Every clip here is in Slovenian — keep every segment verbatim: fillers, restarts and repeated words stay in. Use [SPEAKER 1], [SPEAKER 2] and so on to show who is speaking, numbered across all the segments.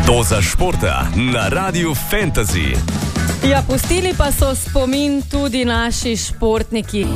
[SPEAKER 1] Doza športa na Radiu Fantasy.
[SPEAKER 2] Ja, pustili pa so spomin tudi naši športniki.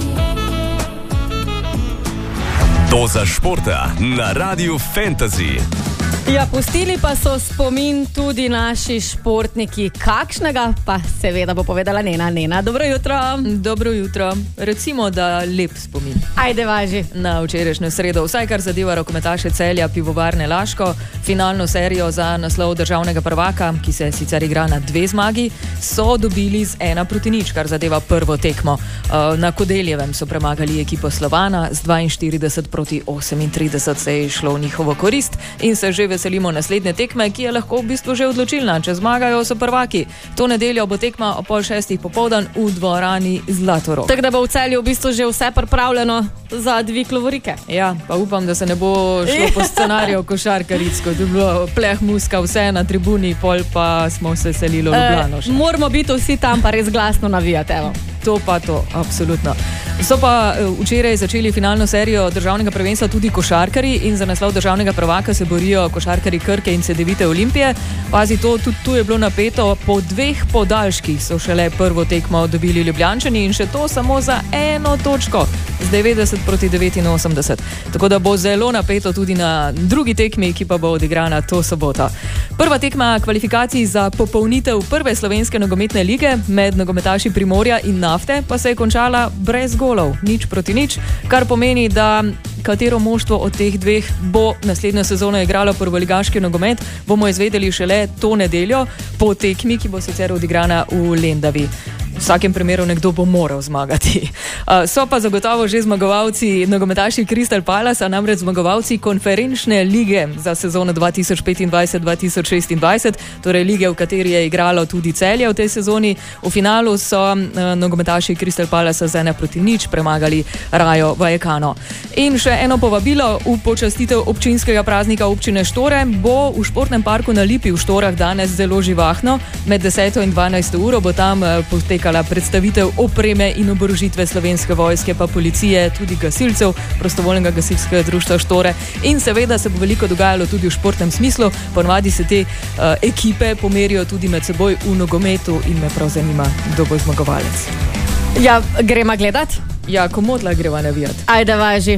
[SPEAKER 1] Doza športa na Radiu Fantasy.
[SPEAKER 2] Ja, pustili pa so spomin tudi naši športniki. Kakšnega pa seveda bo povedala Nena. Nena, dobro jutro.
[SPEAKER 3] Dobro jutro. Recimo, da lep spomin.
[SPEAKER 2] Ajde, važi.
[SPEAKER 3] Na včerajšnjo sredo, vsaj kar zadeva rokometaše Celja Pivovarne Laško, finalno serijo za naslov državnega prvaka, ki se sicer igra na dve zmagi, so dobili z ena proti nič, kar zadeva prvo tekmo. Na Kodeljevem so premagali ekipo Slovana z dvainštirideset proti osemintrideset, se je šlo v njihovo korist in se že veselimo naslednje tekme, ki je lahko v bistvu že odločilna. Če zmagajo, so prvaki. To nedeljo bo tekma o pol šestih popoldan v dvorani Zlatorog.
[SPEAKER 2] Tako da bo v Celju v bistvu že vse pripravljeno za dvig lovorike.
[SPEAKER 3] Ja, pa upam, da se ne bo šlo po scenariju košarkaricko, da bi bilo pleh muska vse na tribuni, pol pa smo se selili v Ljubljano.
[SPEAKER 2] E, moramo biti vsi tam pa res glasno navijati, evo.
[SPEAKER 3] To pa to, absolutno. So pa včeraj začeli finalno serijo državnega prvenstva tudi košarkari in za naslov državnega prvaka se borijo košarkari Krke in Cedevite Olimpije. Pazi to, tudi tu je bilo napeto, po dveh podaljških so šele prvo tekmo dobili Ljubljančani in še to samo za eno točko, z devetdeset proti devetinosemdeset. Tako da bo zelo napeto tudi na drugi tekmi, ki pa bo odigrana to soboto. Prva tekma kvalifikacij za popolnitev prve slovenske nogometne lige med nogometaši Primorja in Nafte pa se je končala brez golov, nič proti nič, kar pomeni, da katero moštvo od teh dveh bo naslednjo sezono igralo prvoligaški nogomet, bomo izvedeli šele to nedeljo po tekmi, ki bo sicer odigrana v Lendavi. V vsakem primeru nekdo bo moral zmagati. Uh, so pa zagotovo že zmagovalci nogometaši Crystal Palace, namreč zmagovalci konferenčne lige za sezono dva tisoč petindvajset dva tisoč šestindvajset, torej lige, v kateri je igralo tudi Celje v tej sezoni. V finalu so uh, nogometaši Crystal Palace z ena proti nič premagali Rayo Vallecano. In še eno povabilo v počastitev občinskega praznika občine Štore bo v športnem parku na Lipi v Štorah danes zelo živahno. Med deseto in dvanajsto uro bo tam uh, potekala predstavitev opreme in oborožitve Slovenske vojske, pa policije, tudi gasilcev, prostovoljnega gasilskega društva Štore. In seveda se bo veliko dogajalo tudi v športnem smislu. Ponavadi se te uh, ekipe pomerijo tudi med seboj v nogometu in me prav zanima, kdo bo zmagovalec.
[SPEAKER 2] Ja, gremo gledat?
[SPEAKER 3] Ja, komodla greva navijat.
[SPEAKER 2] Ajde, važi.